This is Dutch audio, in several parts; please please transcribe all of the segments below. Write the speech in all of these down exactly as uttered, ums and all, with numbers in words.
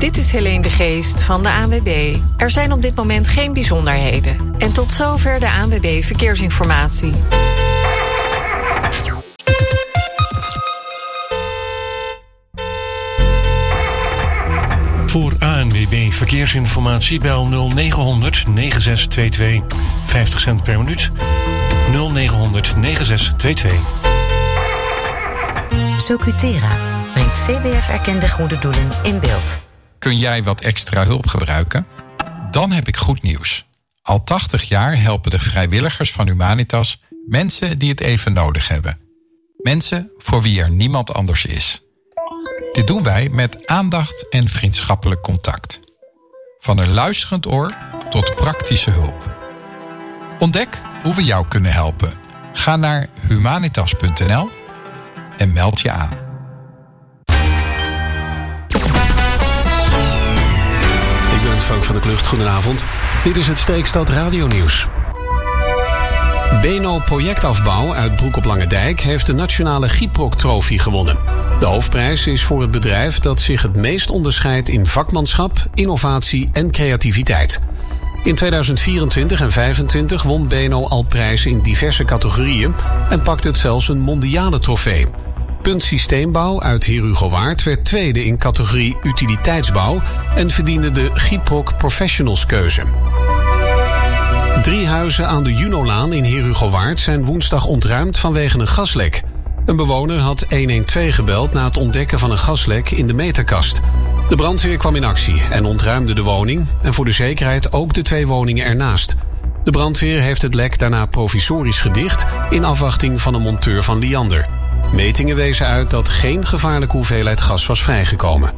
Dit is Helene de Geest van de A N W B. Er zijn op dit moment geen bijzonderheden. En tot zover de A N W B Verkeersinformatie. Voor A N W B Verkeersinformatie bel nul negen honderd negen zes twee twee. vijftig cent per minuut. nul negen honderd negen zes twee twee. Socutera brengt C B F-erkende goede doelen in beeld. Kun jij wat extra hulp gebruiken? Dan heb ik goed nieuws. Al tachtig jaar helpen de vrijwilligers van Humanitas mensen die het even nodig hebben. Mensen voor wie er niemand anders is. Dit doen wij met aandacht en vriendschappelijk contact. Van een luisterend oor tot praktische hulp. Ontdek hoe we jou kunnen helpen. Ga naar humanitas punt n l en meld je aan. Ik ben Frank van der Klucht. Goedenavond. Dit is het Streekstad Radio Nieuws. Beno Projectafbouw uit Broek op Langendijk heeft de nationale Gyproc-trofee gewonnen. De hoofdprijs is voor het bedrijf dat zich het meest onderscheidt in vakmanschap, innovatie en creativiteit. In tweeduizend vierentwintig en vijfentwintig won Beno al prijzen in diverse categorieën en pakte het zelfs een mondiale trofee. Punt Systeembouw uit Herugowaard werd tweede in categorie utiliteitsbouw en verdiende de Gyproc Professionals keuze. Drie huizen aan de Junolaan in Herugowaard zijn woensdag ontruimd vanwege een gaslek. Een bewoner had honderdtwaalf gebeld na het ontdekken van een gaslek in de meterkast. De brandweer kwam in actie en ontruimde de woning en voor de zekerheid ook de twee woningen ernaast. De brandweer heeft het lek daarna provisorisch gedicht in afwachting van een monteur van Liander. Metingen wezen uit dat geen gevaarlijke hoeveelheid gas was vrijgekomen.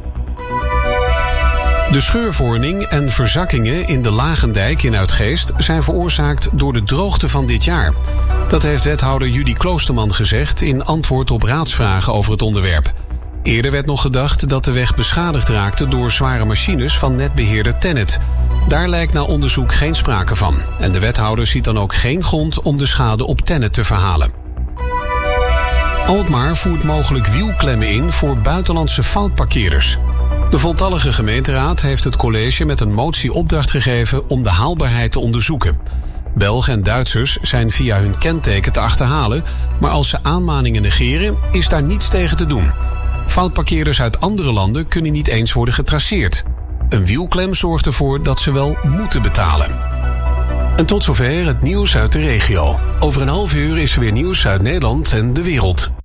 De scheurvorming en verzakkingen in de Lagendijk in Uitgeest zijn veroorzaakt door de droogte van dit jaar. Dat heeft wethouder Judy Kloosterman gezegd in antwoord op raadsvragen over het onderwerp. Eerder werd nog gedacht dat de weg beschadigd raakte door zware machines van netbeheerder Tennet. Daar lijkt na onderzoek geen sprake van. En de wethouder ziet dan ook geen grond om de schade op Tennet te verhalen. Alkmaar voert mogelijk wielklemmen in voor buitenlandse foutparkeerders. De voltallige gemeenteraad heeft het college met een motie opdracht gegeven om de haalbaarheid te onderzoeken. Belgen en Duitsers zijn via hun kenteken te achterhalen, maar als ze aanmaningen negeren, is daar niets tegen te doen. Foutparkeerders uit andere landen kunnen niet eens worden getraceerd. Een wielklem zorgt ervoor dat ze wel moeten betalen. En tot zover het nieuws uit de regio. Over een half uur is er weer nieuws uit Nederland en de wereld.